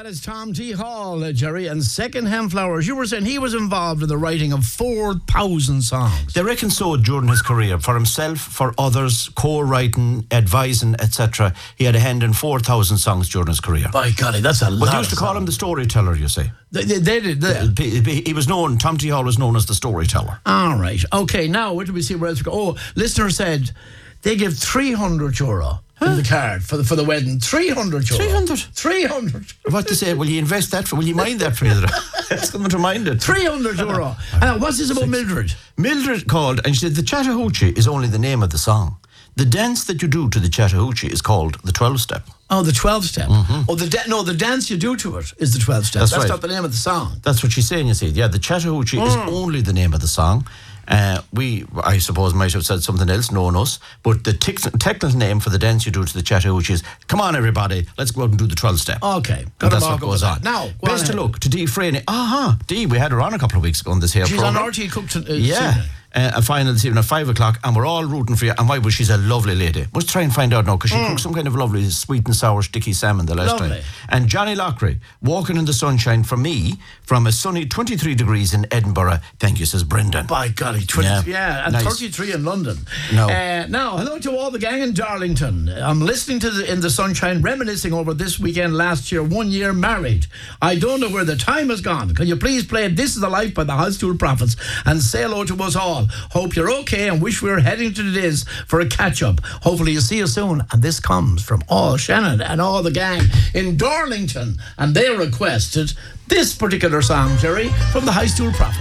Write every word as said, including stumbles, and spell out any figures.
is Tom T. Hall, uh, Jerry, and Secondhand Flowers. You were saying he was involved in the writing of four thousand songs. They reckon so during his career. For himself, for others, co-writing, advising, et cetera. He had a hand in four thousand songs during his career. By golly, that's a lot. But they used to call him the storyteller, you see. They, they, they did, they. He, he was known, Tom T. Hall was known as the storyteller. All right. Okay, now, where do we see where else we go? Oh, listener said they give three hundred euro in the card for the for the wedding. three hundred euro. three hundred? three hundred. What to say? Will you invest that for? Will you mind that for you? Ask them to mind it. three hundred euro. And what's this about Mildred? Mildred called and she said the Chattahoochee is only the name of the song. The dance that you do to the Chattahoochee is called the twelve-step. Oh, the twelve-step. Mm-hmm. Oh, the da- no, the dance you do to it is the twelve-step. That's, That's right. not the name of the song. That's what she's saying, you see. Yeah, the Chattahoochee mm. is only the name of the song. Uh, we, I suppose, might have said something else, known us, but the tic- technical name for the dance you do to the Chattahoochee is, come on, everybody, let's go out and do the twelve-step. Okay. And that's what goes on. Now, go best on of luck to Dee Freeney. Aha, Dee, we had her on a couple of weeks ago on this here She's program. on R T E Cook. Uh, yeah. Uh, a final this evening at five o'clock, and we're all rooting for you. And why? Well, she's a lovely lady. Let's try and find out now, because she mm. cooked some kind of lovely sweet and sour sticky salmon the last lovely. time. And Johnny Lockery, walking in the sunshine for me from a sunny twenty-three degrees in Edinburgh. Thank you, says Brendan. By golly, twenty, yeah, yeah and nice. thirty-three in London. No. Uh, now, hello to all the gang in Darlington. I'm listening to the, in the sunshine, reminiscing over this weekend last year, one year married. I don't know where the time has gone. Can you please play This Is the Life by the High Stool Prophets and say hello to us all? Hope you're okay and wish we were heading to the Diz for a catch-up. Hopefully you'll see you soon. And this comes from all Shannon and all the gang in Darlington. And they requested this particular song, Jerry, from the High Stool Prophets.